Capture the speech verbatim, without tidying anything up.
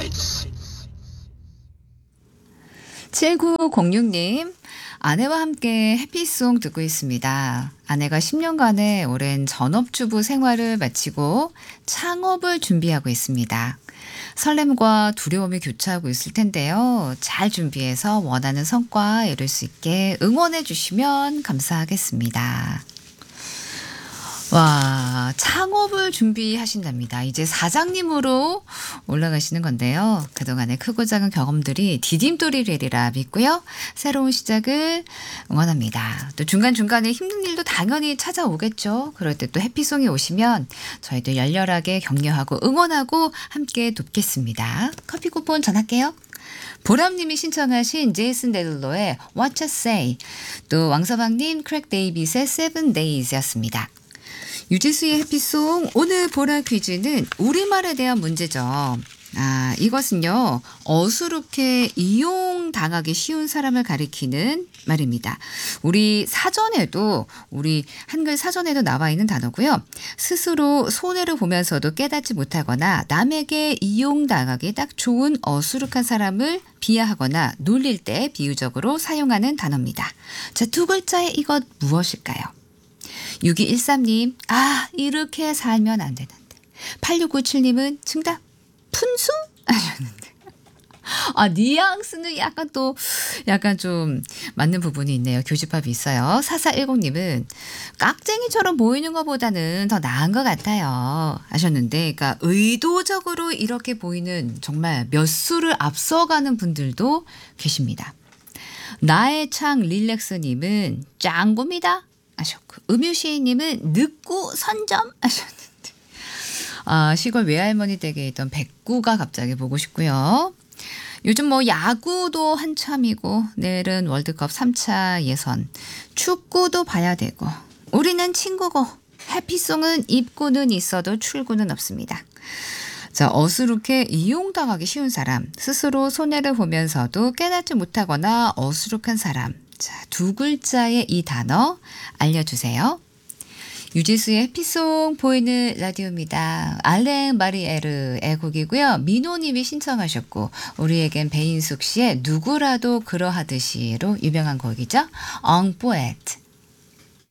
Lights. 칠구공육 님, 아내와 함께 해피송 듣고 있습니다. 아내가 십 년간의 오랜 전업주부 생활을 마치고 창업을 준비하고 있습니다. 설렘과 두려움이 교차하고 있을 텐데요. 잘 준비해서 원하는 성과 이룰 수 있게 응원해 주시면 감사하겠습니다. 와, 창업을 준비하신답니다. 이제 사장님으로 올라가시는 건데요. 그동안의 크고 작은 경험들이 디딤돌이 되리라 믿고요. 새로운 시작을 응원합니다. 또 중간중간에 힘든 일도 당연히 찾아오겠죠. 그럴 때 또 해피송이 오시면 저희도 열렬하게 격려하고 응원하고 함께 돕겠습니다. 커피 쿠폰 전할게요. 보람님이 신청하신 제이슨 데룰로의 What You Say, 또 왕서방님 크랙 데이빗의 Seven Days였습니다. 유지수의 해피송, 오늘 보라 퀴즈는 우리말에 대한 문제죠. 아, 이것은요, 어수룩해 이용당하기 쉬운 사람을 가리키는 말입니다. 우리 사전에도, 우리 한글 사전에도 나와 있는 단어고요. 스스로 손해를 보면서도 깨닫지 못하거나 남에게 이용당하기 딱 좋은 어수룩한 사람을 비하하거나 놀릴 때 비유적으로 사용하는 단어입니다. 자, 두 글자의 이것 무엇일까요? 육이일삼 님, 아, 이렇게 살면 안 되는데. 팔육구칠 님은 정답, 푼수? 하셨는데. 아, 뉘앙스는 약간 또, 약간 좀 맞는 부분이 있네요. 교집합이 있어요. 사사일공 님은 깍쟁이처럼 보이는 것보다는 더 나은 것 같아요. 하셨는데, 그러니까 의도적으로 이렇게 보이는 정말 몇 수를 앞서가는 분들도 계십니다. 나의 창 릴렉스님은 짱구입니다. 하셨고, 음유시인님은 늦구 선점 하셨는데, 아, 시골 외할머니 댁에 있던 백구가 갑자기 보고 싶고요. 요즘 뭐 야구도 한참이고 내일은 월드컵 삼 차 예선, 축구도 봐야 되고 우리는 친구고 해피송은 입구는 있어도 출구는 없습니다. 자, 어수룩해 이용당하기 쉬운 사람, 스스로 손해를 보면서도 깨닫지 못하거나 어수룩한 사람. 자, 두 글자의 이 단어 알려주세요. 유지수의 해피송 보이는 라디오입니다. 알랭 마리에르의 곡이고요. 민호님이 신청하셨고, 우리에겐 배인숙 씨의 누구라도 그러하듯이로 유명한 곡이죠. 엉 포에트.